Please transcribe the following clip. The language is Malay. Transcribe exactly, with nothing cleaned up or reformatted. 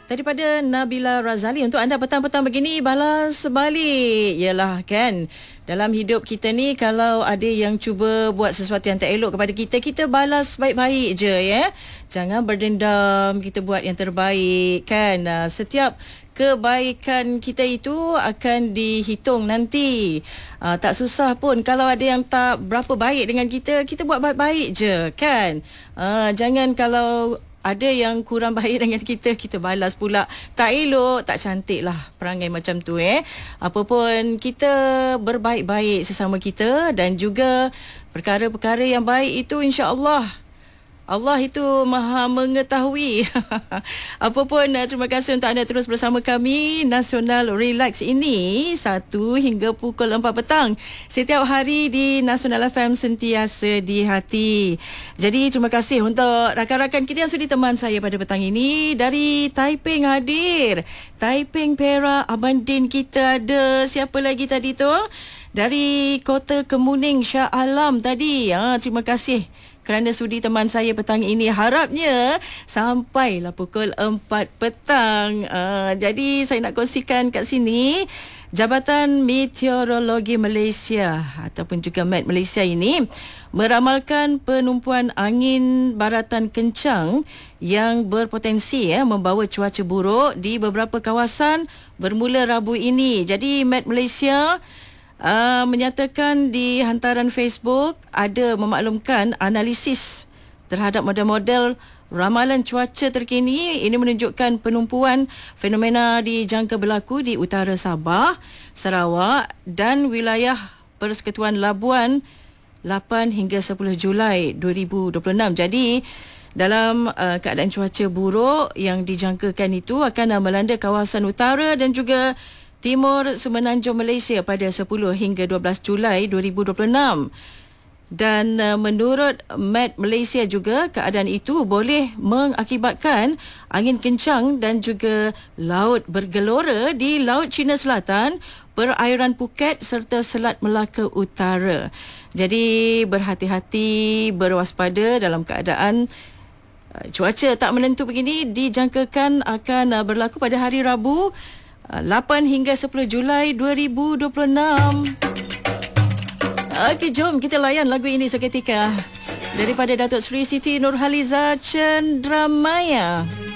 Daripada Nabila Razali, untuk anda petang-petang begini balas balik. Yalah kan, dalam hidup kita ni kalau ada yang cuba buat sesuatu yang tak elok kepada kita, kita balas baik-baik je ya. Jangan berdendam, kita buat yang terbaik kan. Setiap kebaikan kita itu akan dihitung nanti. Uh, tak susah pun kalau ada yang tak berapa baik dengan kita, kita buat baik-baik je kan. Uh, jangan kalau ada yang kurang baik dengan kita, kita balas pula. Tak elok, tak cantik lah perangai macam tu eh. Apapun, kita berbaik-baik sesama kita dan juga perkara-perkara yang baik itu insya-Allah Allah itu maha mengetahui. Apapun, terima kasih untuk anda terus bersama kami. Nasional Relax ini satu hingga pukul empat petang. Setiap hari di Nasional F M, sentiasa di hati. Jadi terima kasih untuk rakan-rakan kita yang sudi teman saya pada petang ini. Dari Taiping hadir. Taiping, Perak, Abang Din kita ada. Siapa lagi tadi tu? Dari Kota Kemuning, Shah Alam tadi. Ha, terima kasih kerana sudi teman saya petang ini. Harapnya sampailah pukul empat petang. Uh, jadi saya nak kongsikan kat sini, Jabatan Meteorologi Malaysia ataupun juga M E T Malaysia ini meramalkan penumpuan angin baratan kencang yang berpotensi ya, membawa cuaca buruk di beberapa kawasan bermula Rabu ini. Jadi M E T Malaysia Uh, menyatakan di hantaran Facebook ada memaklumkan analisis terhadap model-model ramalan cuaca terkini. Ini menunjukkan penumpuan fenomena dijangka berlaku di utara Sabah, Sarawak dan wilayah Persekutuan Labuan lapan hingga sepuluh Julai dua ribu dua puluh enam. Jadi dalam uh, keadaan cuaca buruk yang dijangkakan itu akan uh, melanda kawasan utara dan juga Timur Semenanjung Malaysia pada sepuluh hingga dua belas Julai dua ribu dua puluh enam. Dan uh, menurut M E T Malaysia juga, keadaan itu boleh mengakibatkan angin kencang dan juga laut bergelora di Laut Cina Selatan, perairan Phuket serta Selat Melaka Utara. Jadi berhati-hati, berwaspada dalam keadaan uh, cuaca tak menentu begini. Dijangkakan akan uh, berlaku pada hari Rabu lapan hingga sepuluh Julai dua ribu dua puluh enam. Okey, jom kita layan lagu ini seketika daripada Datuk Seri Siti Nurhaliza Cendramaya.